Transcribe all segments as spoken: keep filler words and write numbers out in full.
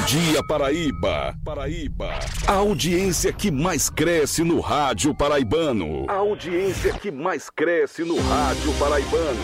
Meio-dia Paraíba. Paraíba. A audiência que mais cresce no rádio paraibano. A audiência que mais cresce no rádio paraibano.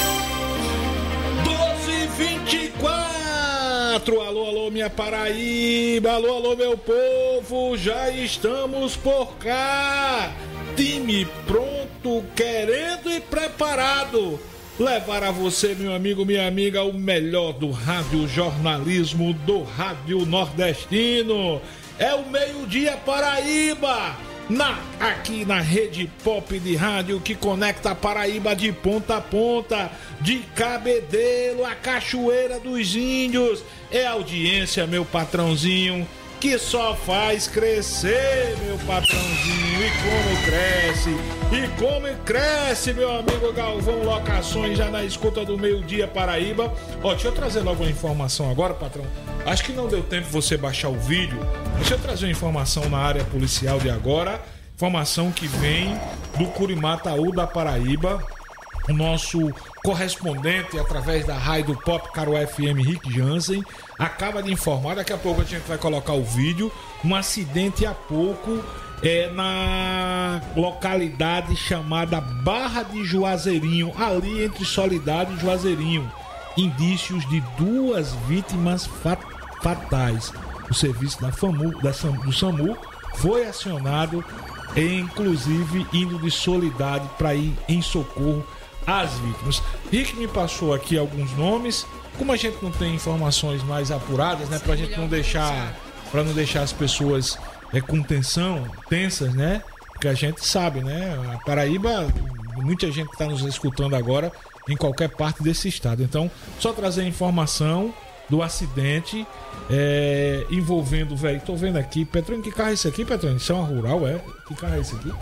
doze e vinte e quatro. Alô, alô, minha Paraíba. Alô, alô, meu povo. Já estamos por cá. Time pronto, querendo e preparado. Levar a você, meu amigo, minha amiga, o melhor do rádio jornalismo do rádio nordestino. É o Meio-dia Paraíba, na, aqui na rede pop de rádio que conecta a Paraíba de ponta a ponta, de Cabedelo a Cachoeira dos Índios. É audiência, meu patrãozinho, que só faz crescer, meu patrãozinho. E como cresce, e como cresce, meu amigo Galvão Locações, já na escuta do Meio-dia Paraíba. Ó, deixa eu trazer logo uma informação agora, patrão. Acho que não deu tempo você baixar o vídeo. Deixa eu trazer uma informação na área policial de agora. Informação que vem do Curimataú da Paraíba. O nosso correspondente, através da rádio Pop Caro F M, Rick Jansen, acaba de informar, daqui a pouco a gente vai colocar o vídeo, um acidente há pouco é, na localidade chamada Barra de Juazeirinho, ali entre Soledade e Juazeirinho. Indícios de duas vítimas fat- fatais. O serviço da FAMU, da, do SAMU foi acionado, e, inclusive indo de Soledade para ir em socorro às vítimas. Rick me passou aqui alguns nomes. Como a gente não tem informações mais apuradas, né, pra gente não deixar, para não deixar as pessoas é, com tensão, tensas, né? Porque a gente sabe, né? A Paraíba, muita gente está nos escutando agora em qualquer parte desse estado. Então, só trazer informação do acidente é, envolvendo o velho. Tô vendo aqui, Petrônio, que carro é esse aqui, Petrônio? Isso é uma rural, é? Que carro é esse aqui?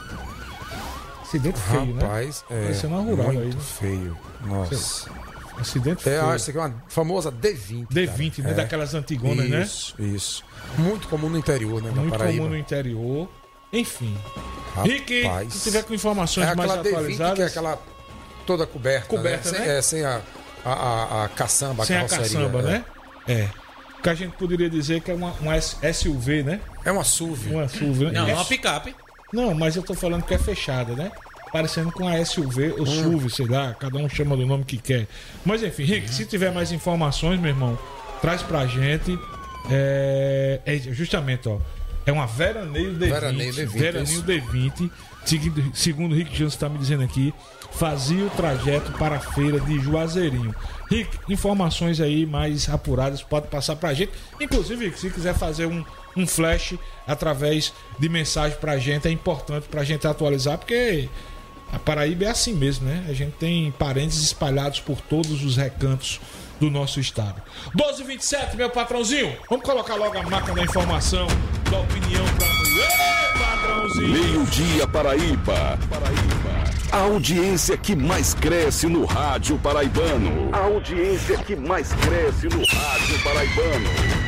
Acidente feio, Rapaz, né? é Vai rural muito aí, né? feio. Nossa. Acidente É, feio. acho que é uma famosa D vinte. D vinte, cara. né? É. Daquelas antigonas, né? Isso, isso. Muito comum no interior, né? Muito na Paraíba. comum no interior. Enfim. Rapaz, Rick, se tiver com informações é mais aquela D vinte atualizadas... que é aquela toda coberta, Coberta, né? né? Sem, é, sem a, a, a, a caçamba, a Sem a carroceria. caçamba, é. né? É. O que a gente poderia dizer que é uma, uma S U V, né? É uma S U V. Uma S U V. Não, é uma picape. Não, mas eu tô falando que é fechada, né? Parecendo com a S U V ou S U V, sei lá, cada um chama do nome que quer. Mas enfim, Rick, se tiver mais informações, meu irmão, traz pra gente. É, é justamente, ó, é uma Veraneio D vinte. Veraneio D vinte, Veraneio isso. D vinte, segundo, segundo o Rick Jansen está me dizendo aqui, fazia o trajeto para a feira de Juazeirinho. Rick, informações aí mais apuradas, pode passar pra gente. Inclusive, Rick, se quiser fazer um um flash através de mensagem pra gente, é importante pra gente atualizar, porque a Paraíba é assim mesmo, né? A gente tem parentes espalhados por todos os recantos do nosso estado. doze e vinte e sete, meu patrãozinho. Vamos colocar logo a máquina da informação, da opinião pra mulher, patrãozinho. Meio-dia Paraíba. Paraíba. A audiência que mais cresce no rádio paraibano. A audiência que mais cresce no rádio paraibano.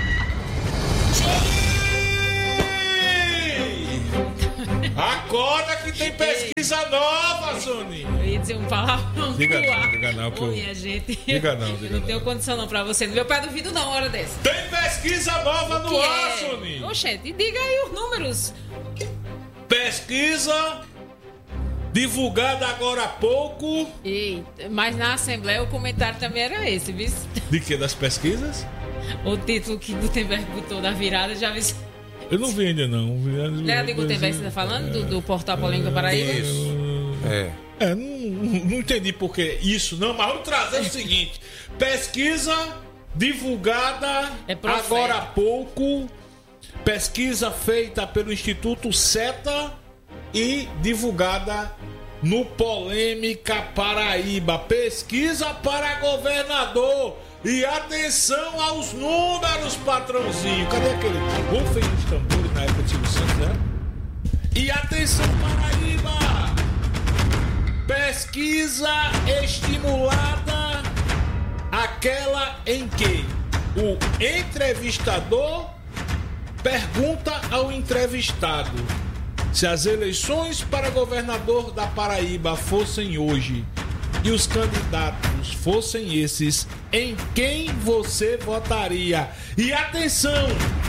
Acorda que tem pesquisa nova, Sony. Eu ia dizer um palavrão. Diga não, diga não, que eu- Ô, minha gente. Diga não, diga Eu não não. tenho condição não pra você. Meu pai duvido não, uma hora dessa. Tem pesquisa nova no Que ar, é? Sony. Oxente, diga aí os números. Pesquisa divulgada agora há pouco. Eita, mas na Assembleia o comentário também era esse, viu? De que? Das pesquisas? O título que Gutenberg botou da virada, já viu? Eu não vi ainda, não. Não era de Gutenberg que você tá falando? Do, do Portal Polêmica Paraíba? É. É, não, não entendi por que isso, não, mas vamos trazer o seguinte: pesquisa divulgada É profeta. agora há pouco, pesquisa feita pelo Instituto SETA e divulgada no Polêmica Paraíba. Pesquisa para governador. E atenção aos números, patrãozinho. Cadê aquele? Vamos fez os tambores na época de Silvio Santos, né? E atenção, Paraíba! Pesquisa estimulada, aquela em que o entrevistador pergunta ao entrevistado se as eleições para governador da Paraíba fossem hoje, e os candidatos fossem esses, em quem você votaria? E atenção!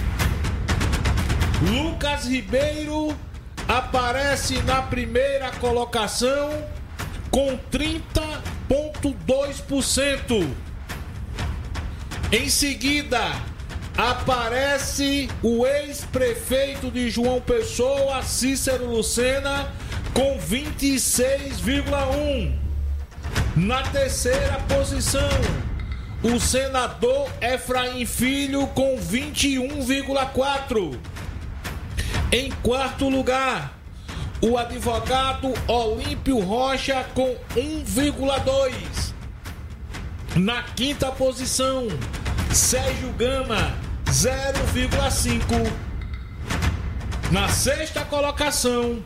Lucas Ribeiro aparece na primeira colocação com trinta vírgula dois por cento. Em seguida, aparece o ex-prefeito de João Pessoa, Cícero Lucena, com vinte e seis vírgula um por cento. Na terceira posição, o senador Efraim Filho, com vinte e um vírgula quatro por cento. Em quarto lugar, o advogado Olímpio Rocha, com um vírgula dois por cento. Na quinta posição, Sérgio Gama, zero vírgula cinco por cento. Na sexta colocação,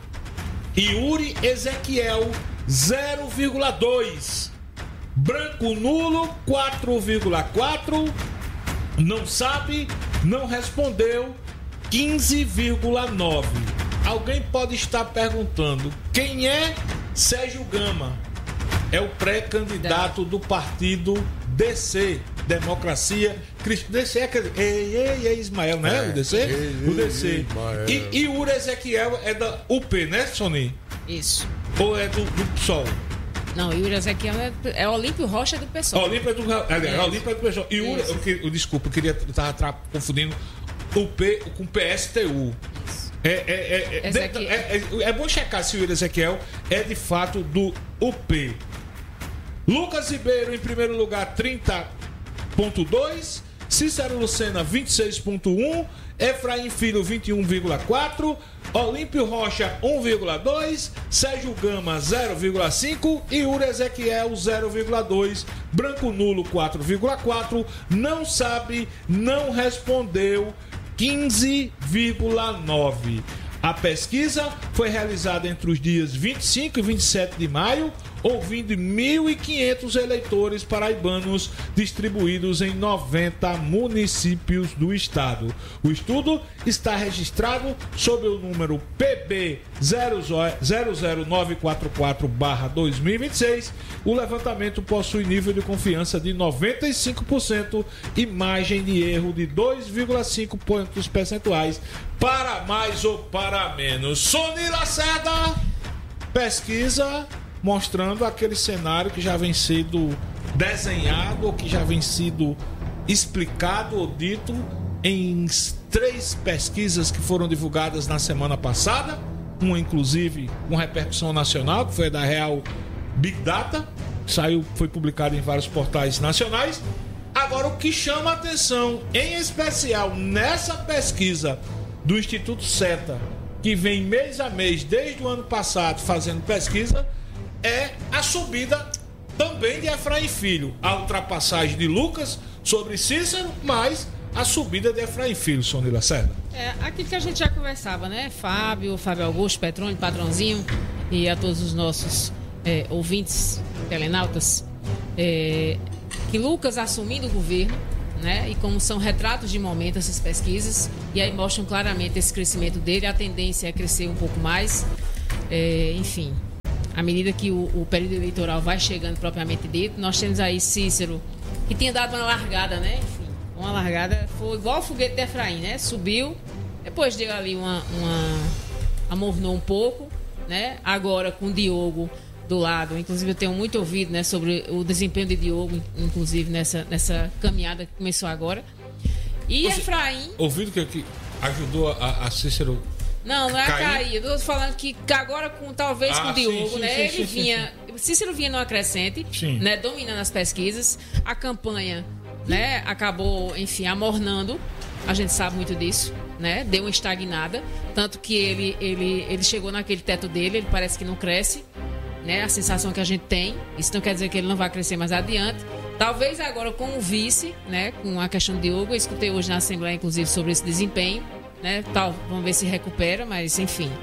Yuri Ezequiel, zero vírgula dois por cento. Branco nulo, quatro vírgula quatro por cento. Não sabe, não respondeu, quinze vírgula nove por cento. Alguém pode estar perguntando, quem é Sérgio Gama? É o pré-candidato do partido D C, Democracia Cristã. D C é aquele. Ei, ei, ei, Ismael, não é? É, O D C? ei, O D C. ei, E, e o Ezequiel é da U P, né, Sony? Isso. Ou é do, do P SOL? Não, o Yuri Ezequiel é, é Olímpio Rocha do pessoal. Olímpia é do, é, É. Olímpia é do P SOL. E o, eu, que- eu, desculpa, eu queria. Eu tava tra- confundindo o P com P S T U. É, é, é, é, Ezequiel. é, é, é bom checar se o Yuri Ezequiel é de fato do U P. Lucas Ribeiro em primeiro lugar, trinta vírgula dois. Cícero Lucena, vinte e seis vírgula um. Efraim Filho, vinte e um vírgula quatro. Olímpio Rocha, um vírgula dois. Sérgio Gama, zero vírgula cinco. E Yuri Ezequiel, zero vírgula dois. Branco nulo, quatro vírgula quatro. Não sabe, não respondeu, quinze vírgula nove. A pesquisa foi realizada entre os dias vinte e cinco e vinte e sete de maio, ouvindo mil e quinhentos eleitores paraibanos distribuídos em noventa municípios do estado. O estudo está registrado sob o número P B zero zero nove quatro quatro barra dois mil e vinte e seis. O levantamento possui nível de confiança de noventa e cinco por cento e margem de erro de dois vírgula cinco pontos percentuais para mais ou para menos. Sony Lacerda, pesquisa mostrando aquele cenário que já vem sendo desenhado ou que já vem sido explicado ou dito em três pesquisas que foram divulgadas na semana passada, uma inclusive com repercussão nacional, que foi a da Real Big Data, saiu, foi publicada em vários portais nacionais. Agora, o que chama a atenção, em especial nessa pesquisa do Instituto SETA, que vem mês a mês desde o ano passado fazendo pesquisa, é a subida também de Efraim Filho. A ultrapassagem de Lucas sobre Cícero, mas a subida de Efraim Filho, Sony Lacerda. É aquilo que a gente já conversava, né? Fábio, Fábio Augusto, Petrone, Patrãozinho e a todos os nossos é, ouvintes, telenautas, é, que Lucas assumindo o governo, né? E como são retratos de momento essas pesquisas, e aí mostram claramente esse crescimento dele, a tendência é crescer um pouco mais, é, enfim, à medida que o, o período eleitoral vai chegando propriamente dito. Nós temos aí Cícero, que tinha dado uma largada, né? Enfim, uma largada, foi igual o foguete de Efraim, né? Subiu, depois deu ali uma, uma amornou um pouco, né? Agora com o Diogo do lado, inclusive eu tenho muito ouvido, né, sobre o desempenho de Diogo, inclusive nessa, nessa caminhada que começou agora. E Você, Efraim... ouvido que, que ajudou a, a Cícero... Não, não é cair? cair. Eu tô falando que agora, com, talvez Ah, com o sim, Diogo, sim, né? sim, ele sim, vinha... Cícero vinha numa crescente, Sim. né? Dominando as pesquisas. A campanha, né? Acabou, enfim, amornando. A gente sabe muito disso, né? Deu uma estagnada. Tanto que ele, ele, ele chegou naquele teto dele, ele parece que não cresce, né? A sensação que a gente tem. Isso não quer dizer que ele não vai crescer mais adiante. Talvez agora com o vice, né? Com a questão de Diogo. Eu escutei hoje na Assembleia, inclusive, sobre esse desempenho, né? Tal, vamos ver se recupera, mas enfim.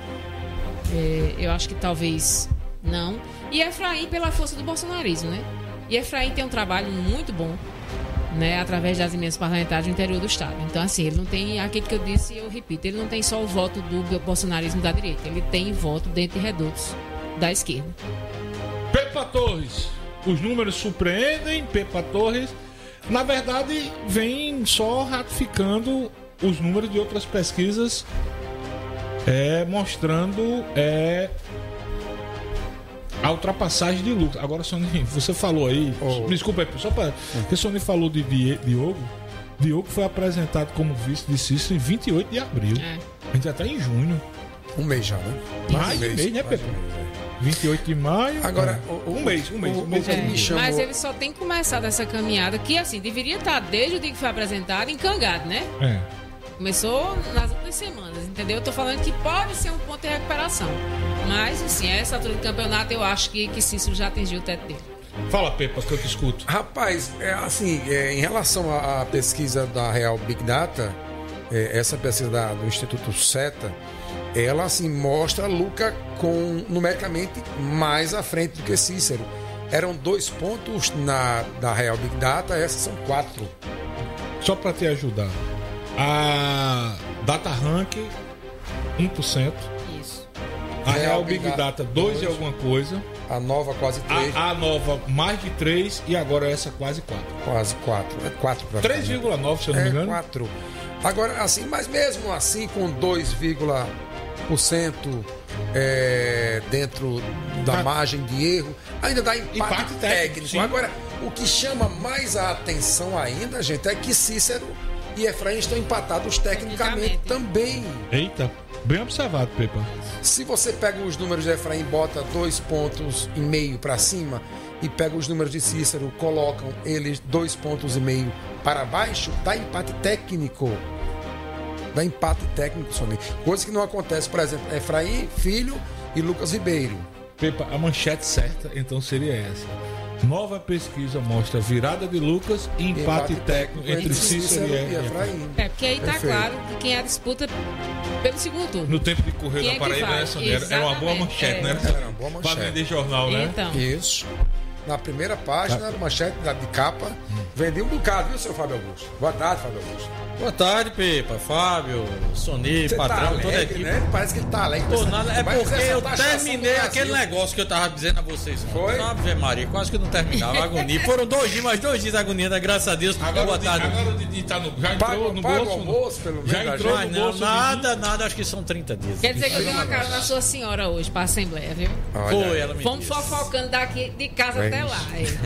É, eu acho que talvez não. E Efraim pela força do bolsonarismo, né? E Efraim tem um trabalho muito bom, né? Através das emendas parlamentares do interior do estado. Então, assim, ele não tem, aquilo que eu disse, eu repito, ele não tem só o voto do bolsonarismo da direita, ele tem voto dentro de redutos da esquerda. Pepa Torres, os números surpreendem, Pepa Torres. Na verdade, vem só ratificando os números de outras pesquisas, é, mostrando é, a ultrapassagem de Lucas. Agora, Soninho, você falou aí, oh. desculpa aí, só para que o Soninho falou de Diogo. Diogo foi apresentado como vice de Cícero em vinte e oito de abril. É. A gente já está em junho. Um mês já, né? Mais um mês, mês né, Pepe? vinte e oito de maio. Agora, é. um mês, um mês. Um mês o, o, é. me chamou... Mas ele só tem começado essa caminhada que, assim, deveria estar desde o dia que foi apresentado encangado, né? É. Começou nas últimas semanas, entendeu? Eu tô falando que pode ser um ponto de recuperação. Mas, assim, essa altura do campeonato, eu acho que, que Cícero já atingiu o teto dele. Fala, Pepa, que eu te escuto. Rapaz, é, assim, é, em relação à, à pesquisa da Real Big Data, é, essa pesquisa da, do Instituto SETA, ela, assim, mostra Luca com, numericamente, mais à frente do que Cícero. Eram dois pontos na, da Real Big Data, essas são quatro. Só para te ajudar. A Data Rank, um por cento. Isso. A Real, Real Big, Big Data, dois e alguma coisa. A nova, quase três. A, a nova, mais de três. E agora essa, quase quatro. Quase quatro. É quatro para três vírgula nove, se eu não me engano. É quatro. Agora, assim, mas mesmo assim, com dois vírgula um por cento é, dentro da ah. margem de erro, ainda dá empate, empate técnico. técnico. Agora, o que chama mais a atenção ainda, gente, é que Cícero e Efraim estão empatados tecnicamente também. Eita, bem observado, Pepa. Se você pega os números de Efraim, bota dois pontos e meio para cima e pega os números de Cícero, colocam eles dois pontos e meio para baixo, dá empate técnico. Dá empate técnico, Soninho. Coisa que não acontece, por exemplo, Efraim, Filho e Lucas Ribeiro. Pepa, a manchete certa então seria essa. Nova pesquisa mostra virada de Lucas e empate, empate técnico, técnico entre Cícero e, e Efraim. É, porque aí tá Perfeito. Claro que quem é a disputa pelo segundo turno. No tempo de correr da é Paraíba, né, Sonia? Era uma boa manchete, é. né? Era uma boa manchete. Para vender jornal, né? Então. Isso. Na primeira página, tá. manchete de capa, hum. vendi um bocado, viu, seu Fábio Augusto? Boa tarde, Fábio Augusto. Boa tarde, Pepa, Fábio, Sony, patrão, tá alegre, toda a equipe. Né? Parece que ele tá alegre. Pô, nada, é porque eu terminei aquele negócio que eu tava dizendo a vocês. Foi? Ave Maria, quase que não terminava. Agonia. Foram dois dias, mas dois dias agonia, né? Graças a Deus. Agora, boa tarde. Agora o Didi tá no, já entrou pago, no pago bolso. almoço, pelo menos. Já entrou mas no não, bolso. Nada, nada, acho que são trinta dias. Quer dizer que eu dei uma cara na sua senhora hoje pra Assembleia, viu? Olha, Foi, ela me Fomos disse. fofocando daqui de casa Bem. até lá.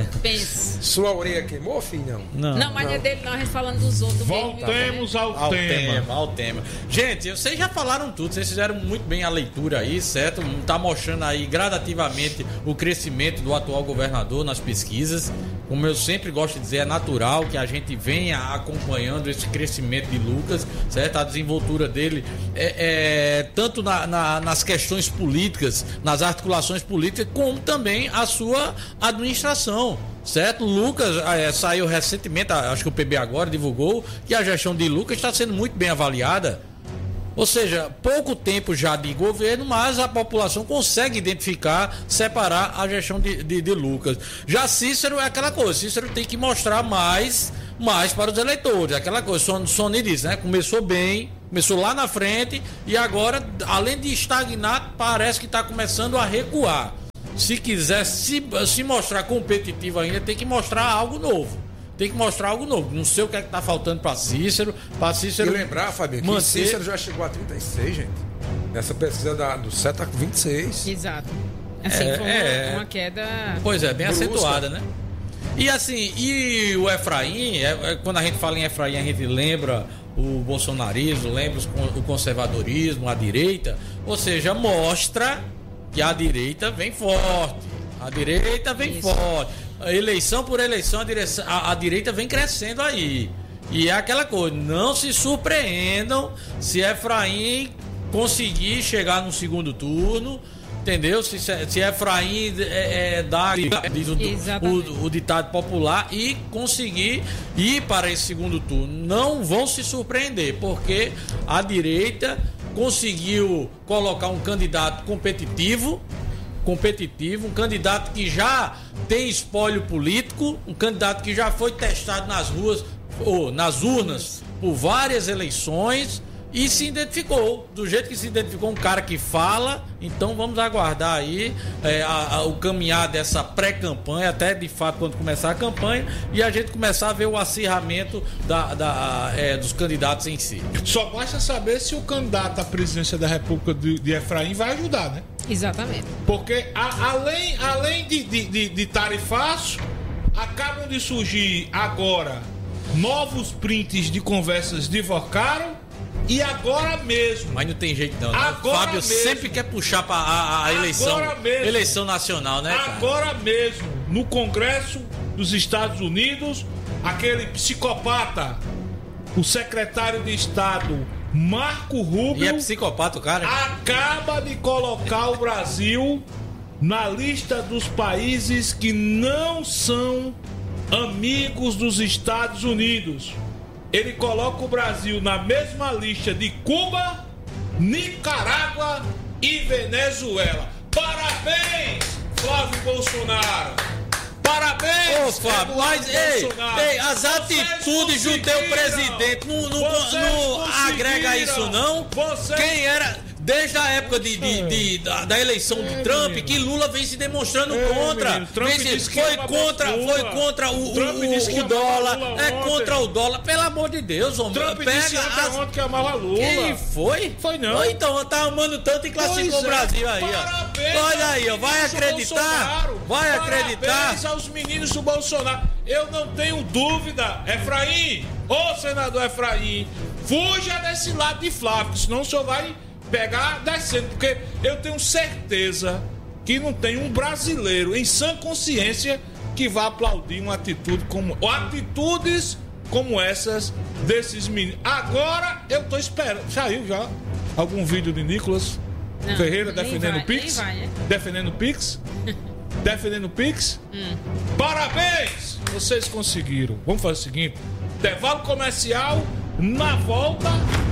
Pense. Sua orelha queimou, filho? Não. Não, não mas não é dele não, a gente falando dos outros. Voltemos ao, ao tema. tema. Ao tema. Gente, vocês já falaram tudo, vocês fizeram muito bem a leitura aí, certo? Tá mostrando aí gradativamente o crescimento do atual governador nas pesquisas. Como eu sempre gosto de dizer, é natural que a gente venha acompanhando esse crescimento de Lucas, certo? A desenvoltura dele é, é tanto na, na, nas questões políticas, nas articulações políticas, como também a sua administração. Certo? Lucas é, saiu recentemente, acho que o P B agora divulgou que a gestão de Lucas está sendo muito bem avaliada. Ou seja, pouco tempo já de governo, mas a população consegue identificar, separar a gestão de, de, de Lucas. Já Cícero é aquela coisa, Cícero tem que mostrar mais, mais para os eleitores. Aquela coisa, o Sony disse, né? Começou bem, começou lá na frente e agora, além de estagnar, parece que está começando a recuar. Se quiser se, se mostrar competitivo ainda, tem que mostrar algo novo. Tem que mostrar algo novo. Não sei o que é que tá faltando para Cícero. Para Cícero. E lembrar, Fabio, que manter... Cícero já chegou a trinta e seis, gente. Nessa pesquisa da, do SETA com vinte e seis. Exato. Assim, é, foi uma, é... uma queda. Pois é, bem brusca. Acentuada, né? E assim, e o Efraim, é, é, quando a gente fala em Efraim, a gente lembra o bolsonarismo, lembra o conservadorismo, a direita. Ou seja, mostra que a direita vem forte. A direita vem Isso. forte. A eleição por eleição, a, direção, a, a direita vem crescendo aí. E é aquela coisa, não se surpreendam se Efraim conseguir chegar no segundo turno, entendeu? Se, se Efraim é, é, dar diz o, o, o ditado popular e conseguir ir para esse segundo turno. Não vão se surpreender, porque a direita conseguiu colocar um candidato competitivo, competitivo, um candidato que já tem espólio político, um candidato que já foi testado nas ruas ou nas urnas por várias eleições, e se identificou, do jeito que se identificou, um cara que fala. Então vamos aguardar aí é, a, a, o caminhar dessa pré-campanha, até de fato quando começar a campanha, e a gente começar a ver o acirramento da, da, é, dos candidatos em si. Só basta saber se o candidato à presidência da República de, de Efraim vai ajudar, né? Exatamente. Porque a, além, além de, de, de, de tarifaço, acabam de surgir agora novos prints de conversas de Vocaro. E agora mesmo. Mas não tem jeito não, né? Agora Fábio mesmo. sempre quer puxar para a, a eleição, eleição nacional, né, cara? Agora mesmo, no Congresso dos Estados Unidos, aquele psicopata, o secretário de Estado Marco Rubio. E é psicopata o cara? Acaba de colocar o Brasil na lista dos países que não são amigos dos Estados Unidos. Ele coloca o Brasil na mesma lista de Cuba, Nicarágua e Venezuela. Parabéns, Flávio Bolsonaro! Parabéns, Ô, Fábio, mas ei, ei, as atitudes do teu presidente não, não, não agrega isso, não? Vocês... Quem era... Desde a época de, de, de, da, da eleição é, de Trump, menino. Que Lula vem se demonstrando é, contra. Vem se, foi, contra foi contra o, o, o, o dólar. É contra o dólar. Pelo amor de Deus, homem. Trump Pega disse as... ontem que amava Lula. Quem foi? Foi não. Ou então, tá amando tanto e classificou pois o Brasil é. aí, Parabéns, ó. Olha aí, ó. Vai acreditar? Vai acreditar? Parabéns aos meninos do Bolsonaro. Eu não tenho dúvida. Efraim, ô senador Efraim, fuja desse lado de Flávio, senão o senhor vai pegar descendo, porque eu tenho certeza que não tem um brasileiro em sã consciência que vá aplaudir uma atitude como, ou atitudes como essas desses meninos. Agora eu tô esperando, saiu já algum vídeo de Nicolas não, Ferreira defendendo o Pix? Vai, né? Defendendo o Pix? Defendendo o Pix? Hum. Parabéns! Vocês conseguiram. Vamos fazer o seguinte, intervalo comercial, na volta...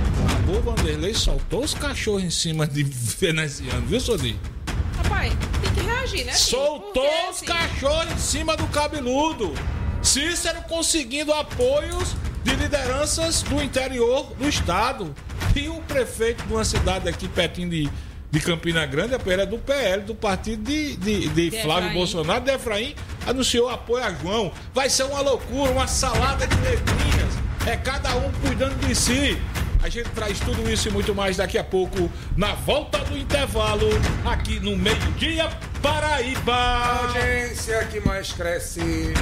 O Vanderlei soltou os cachorros em cima de veneziano, viu, Sodi? Rapaz, tem que reagir, né? Filho? Soltou porque, os assim... cachorros em cima do cabeludo. Cícero conseguindo apoios de lideranças do interior do estado. E o prefeito de uma cidade aqui pertinho de, de Campina Grande, era do P L, do partido de, de, de, de Flávio Efraim. Bolsonaro, de Efraim, anunciou apoio a João. Vai ser uma loucura, uma salada de letrinhas. É cada um cuidando de si. A gente traz tudo isso e muito mais daqui a pouco, na volta do intervalo, aqui no Meio-Dia Paraíba. A audiência que mais cresce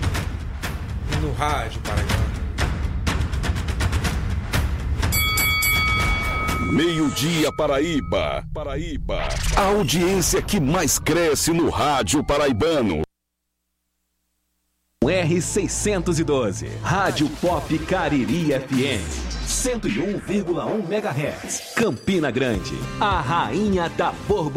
no rádio paraibano. Meio-Dia Paraíba. Paraíba. A audiência que mais cresce no rádio paraibano. R seiscentos e doze, Rádio Pop Cariri F M, cento e um vírgula um megahertz, Campina Grande, a rainha da borboleta.